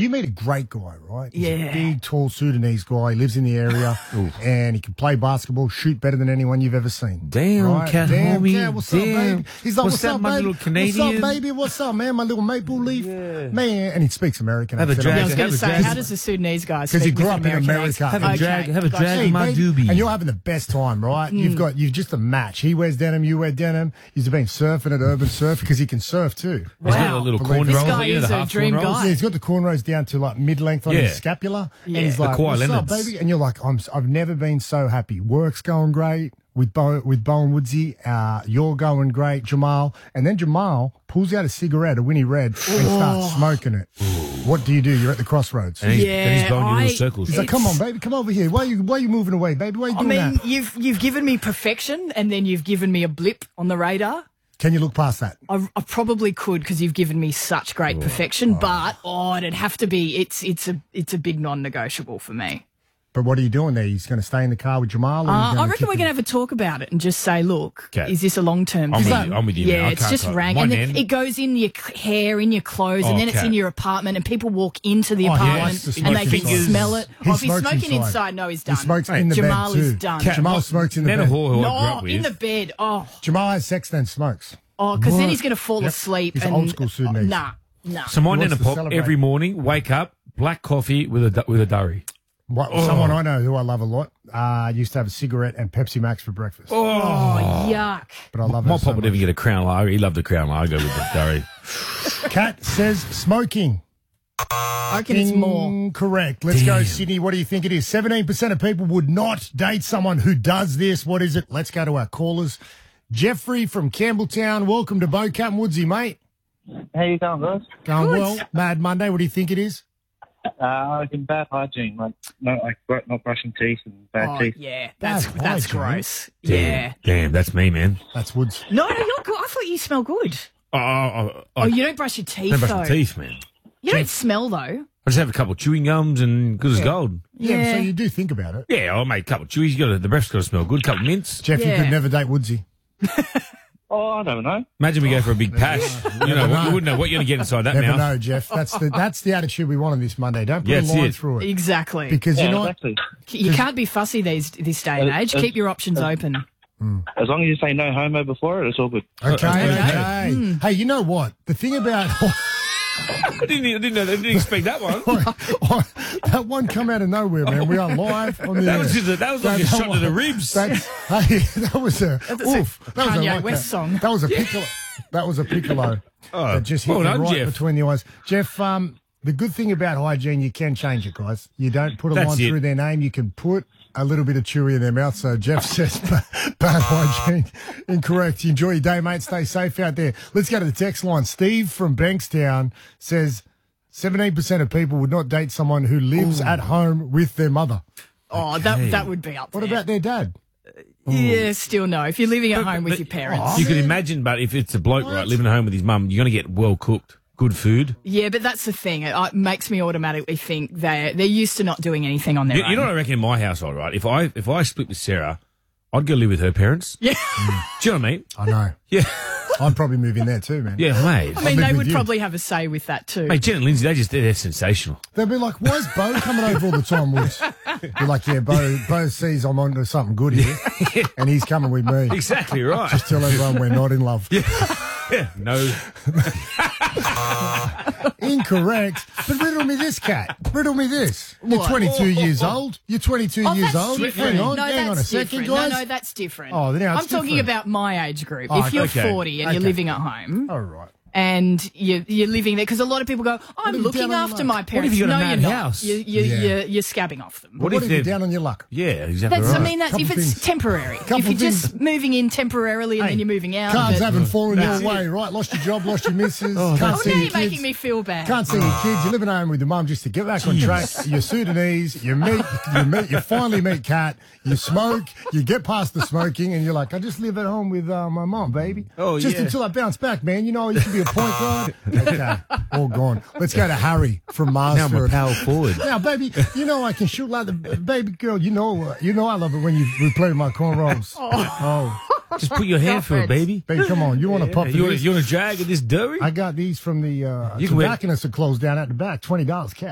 you meet a great guy, right? He's Yeah. a big, tall Sudanese guy. He lives in the area, and he can play basketball, shoot better than anyone you've ever seen. Damn, right? cat Damn, homie. cat, what's Damn. up, baby? He's like, what's up, up, my baby? little Canadian? What's up, baby? What's up, man? My little maple leaf, man. And he speaks American. Have a accent. drag. I was going Have to a say, drag- how does the Sudanese guy Because he speak grew with up in American America. accent? Have a drag. Have a gotcha. drag Hey, in my baby, doobie. and you're having the best time, right? You've just a match. He wears denim, you wear denim. He's been surfing at Urban Surf because he can surf too. He's got a Wow. little This cornrows. guy you know, is the a half dream cornrows? guy. Yeah, he's got the cornrows down to like mid-length on Yeah. his scapula. Yeah. And he's The like, Kawhi what's up, Leonards. baby? And you're like, I've never been so happy. Work's going great with Bowen Woodsy. You're going great, Jamal. And then Jamal pulls out a cigarette, a Winnie Red, and starts smoking it. What do? You're at the crossroads. And he's, Yeah, and he's going in I- little circles. He's like, come on, baby, come over here. Why are you moving away, baby? Why are you I doing mean, that? you've given me perfection, and then you've given me a blip on the radar. Can you look past that? I probably could because you've given me such great perfection, but it'd have to be. It's a big non-negotiable for me. But what are you doing there? He's going to stay in the car with Jamal? Or I reckon we're going to have a talk about it and just say, look, Okay. is this a long-term I'm thing? with you. I'm with you, Yeah, man. I it's can't just talk. rank. My And then nan- it goes in your hair, in your clothes, and then it's Okay. in your apartment, and people walk into the Oh, he apartment likes to and smoke they can fingers. smell it. He If he's smokes smoking inside. inside, no, he's done. He smokes in the Jamal bed too. is done. Jamal smokes in the Nana bed. Hall, who I grew No, up with. in the bed. Oh, Jamal has sex, then smokes. because then he's going to fall Yep. asleep. He's and old school Sudanese. Nah. So my He wants nana to pop celebrate. every morning, wake up, black coffee with a durry. Someone I know who I love a lot used to have a cigarette and Pepsi Max for breakfast. Oh, yuck. But I love My it so pop would even much. get a Crown Lager. He loved the Crown Lager with the durry. Kat says smoking. I reckon it's more. Incorrect. Let's go, Sydney. What do you think it is? 17% of people would not date someone who does this. What is it? Let's go to our callers. Jeffrey from Campbelltown. Welcome to Bocat and Woodsy, mate. How you going, guys? Going Good. well. Mad Monday. What do you think it is? In bad hygiene, not brushing teeth and bad Oh, teeth. yeah. Bad That's hygiene. gross. Damn, Yeah. damn, that's me, man. That's Woods. No, you're good. I thought you smell good. I Oh, you don't brush your teeth, don't brush though. my teeth, man. You don't smell, though. I just have a couple of chewing gums and good as gold. Yeah. Yeah. So you do think about it. Yeah, I'll make a couple of chewies. The breath's got to smell good. Couple of mints. Jeff, you Yeah. could never date Woodsy. Oh, I don't know. Imagine we go for a big pash. You wouldn't know what you're going to get inside that Never now. know, Jeff. That's the attitude we want on this Monday. Don't put Yeah, a that's line it. through it. Exactly. Because Yeah, you're not... exactly. You can't be fussy this day and age. Keep your options open. As long as you say no homo before it, it's all good. Okay, okay. Hmm. Hey, you know what? The thing about... I didn't expect that one. that one come out of nowhere, man. We are live on the That air. was like a shot to the ribs. Hey, that was a oof. That was Kanye like West song. That was a piccolo. That was a piccolo. Oh, that just hit well me done, right Jeff. between the eyes. Jeff, the good thing about hygiene, you can change it, guys. You don't put a That's line it. through their name. You can put a little bit of chewy in their mouth. So Jeff says bad hygiene. Incorrect. You enjoy your day, mate. Stay safe out there. Let's go to the text line. Steve from Bankstown says 17% of people would not date someone who lives at home with their mother. Oh, that would be up What there. about their dad? Yeah, still no. If you're living at home with your parents. You can imagine, but if it's a bloke, right, living at home with his mum, you're going to get well cooked, good food. Yeah, but that's the thing. It makes me automatically think they're used to not doing anything on their You own. know what I reckon in my household, right? If I split with Sarah, I'd go live with her parents. Yeah. Do you know what I mean? I know. Yeah. I'd probably move in there too, man. Yeah, mate. I mean, live they with would you. probably have a say with that too. Mate, Jen and Lindsay, they're sensational. They'll be like, why is Bo coming over all the time, Woods? You're like, yeah, Bo sees I'm onto something good here, and he's coming with me. Exactly right. Just tell everyone we're not in love. Yeah, no. Incorrect. But riddle me this, Cat. Riddle me this. You're What? 22 years old. You're 22 Oh, years that's old. different. Hang on, no, hang on a that's second, different. guys. No, that's different. Oh, now I'm it's talking different. about my age group. Oh, if you're okay. 40 and you're Okay. living at home All right. and you're living there, because a lot of people go, I'm if you're looking down on your after luck? my parents. you got a no, mad you're house? not. Yeah. You're scabbing off them. What if if you're they're- down on your luck? Yeah, exactly That's, right. I mean, that's Couple if it's things. temporary. Couple If you're just things. moving in temporarily and then you're moving out. Cards but- haven't fallen your That's way, right? Lost your job, lost your missus. Can't Oh, see now your you're kids. making me feel bad. Can't see your kids. You're living at home with your mum just to get back on track. You're Sudanese. You finally meet Kat. You smoke. You get past the smoking, and you're like, I just live at home with my mum, baby. Oh, just yeah. until I bounce back, man. You know, I used to be a point guard. Okay, all gone. Let's go to Harry from Now I'm a Marsford. power forward. Now, baby, you know I can shoot like the baby girl. You know I love it when you replay my cornrows. Oh, Just put your hand through it, baby. baby, come on. You want to pop You this? want to drag at this dough? I got these from the You can wear- tobacconist that closed down at the back. $20, Cat.